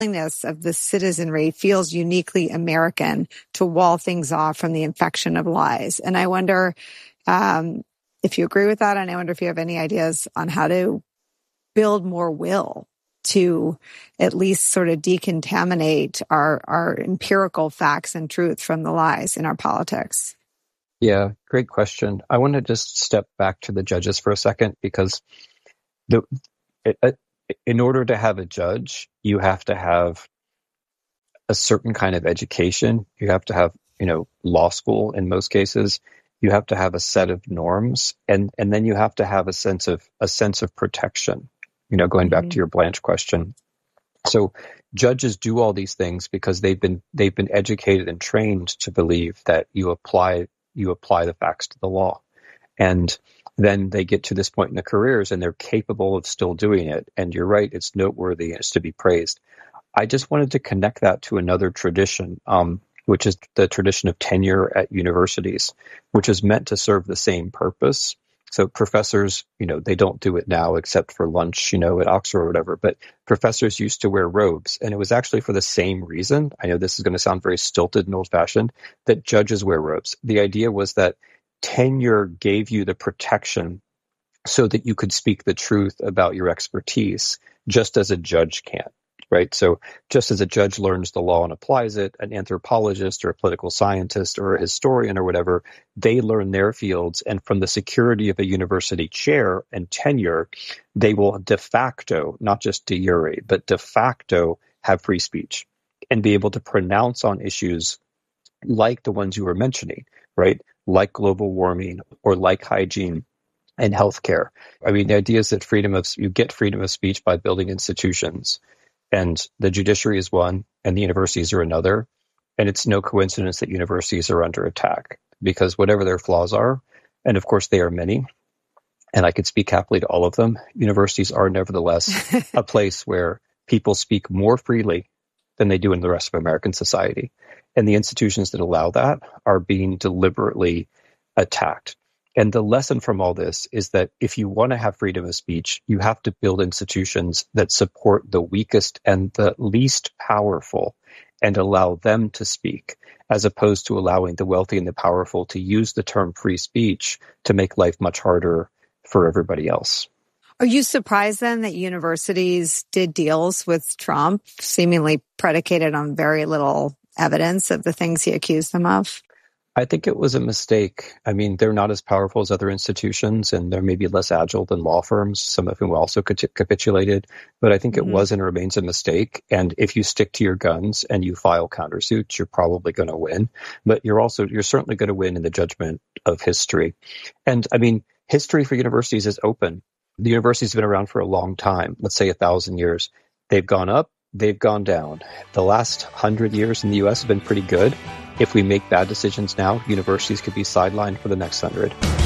willingness of the citizenry feels uniquely American to wall things off from the infection of lies. And I wonder if you agree with that, and I wonder if you have any ideas on how to build more will to at least sort of decontaminate our empirical facts and truth from the lies in our politics. Yeah, great question. I want to just step back to the judges for a second, because in order to have a judge, you have to have a certain kind of education. You have to have, law school in most cases. You have to have a set of norms, and then you have to have a sense of protection. Going back to your Blanche question. So judges do all these things because they've been educated and trained to believe that you apply the facts to the law. And then they get to this point in their careers and they're capable of still doing it. And you're right, it's noteworthy and it's to be praised. I just wanted to connect that to another tradition, which is the tradition of tenure at universities, which is meant to serve the same purpose. So professors, they don't do it now except for lunch, at Oxford or whatever, but professors used to wear robes. And it was actually for the same reason. I know this is going to sound very stilted and old-fashioned, that judges wear robes. The idea was that tenure gave you the protection so that you could speak the truth about your expertise, just as a judge can. Right. So just as a judge learns the law and applies it, an anthropologist or a political scientist or a historian or whatever, they learn their fields. And from the security of a university chair and tenure, they will de facto, not just de jure, but de facto have free speech and be able to pronounce on issues like the ones you were mentioning, right? Like global warming or like hygiene and healthcare. I mean, the idea is that you get freedom of speech by building institutions. And the judiciary is one, and the universities are another. And it's no coincidence that universities are under attack, because whatever their flaws are, and of course they are many, and I could speak happily to all of them, universities are nevertheless a place where people speak more freely than they do in the rest of American society. And the institutions that allow that are being deliberately attacked. And the lesson from all this is that if you want to have freedom of speech, you have to build institutions that support the weakest and the least powerful and allow them to speak, as opposed to allowing the wealthy and the powerful to use the term free speech to make life much harder for everybody else. Are you surprised then that universities did deals with Trump, seemingly predicated on very little evidence of the things he accused them of? I think it was a mistake. I mean, they're not as powerful as other institutions, and they're maybe less agile than law firms, some of whom also capitulated. But I think it was and remains a mistake. And if you stick to your guns and you file countersuits, you're probably going to win. But you're certainly going to win in the judgment of history. And I mean, history for universities is open. The universities have been around for a long time, let's say 1,000 years. They've gone up, they've gone down. The last 100 years in the U.S. have been pretty good. If we make bad decisions now, universities could be sidelined for the next 100.